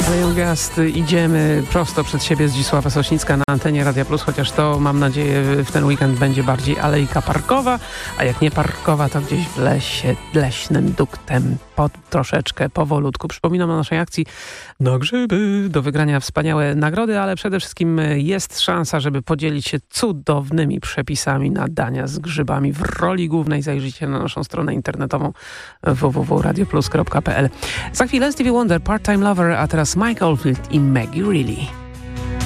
Aleją Gwiazd, idziemy prosto przed siebie. Zdzisława Sośnicka na antenie Radia Plus, chociaż to, mam nadzieję, w ten weekend będzie bardziej alejka parkowa, a jak nie parkowa, to gdzieś w lesie, leśnym duktem, troszeczkę, powolutku. Przypominam o naszej akcji na grzyby, do wygrania wspaniałe nagrody, ale przede wszystkim jest szansa, żeby podzielić się cudownymi przepisami na dania z grzybami w roli głównej. Zajrzyjcie na naszą stronę internetową www.radioplus.pl. Za chwilę Stevie Wonder, Part-Time Lover, a teraz Mike Oldfield i Maggie Reilly.